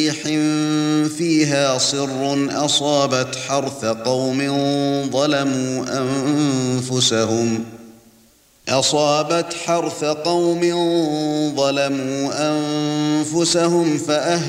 ريح فيها صر أصابت حرث قوم ظلموا أنفسهم